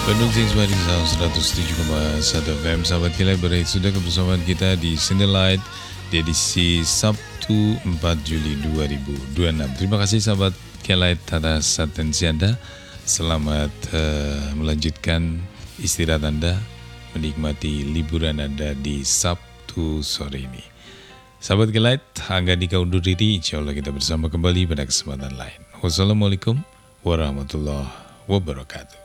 Bandung Cingswari 107,1 FM. Sahabat Kilai, sudah kebersamaan kita di Cinelight di edisi Sabtu 4 Juli 2026. Terima kasih sahabat Kilai atas atensi Anda. Selamat melanjutkan istirahat Anda, menikmati liburan Anda di Sabtu sore ini. Sahabat Kilai, Angga Dika undur diri. Insya Allah kita bersama kembali pada kesempatan lain. Wassalamualaikum warahmatullahi wabarakatuh.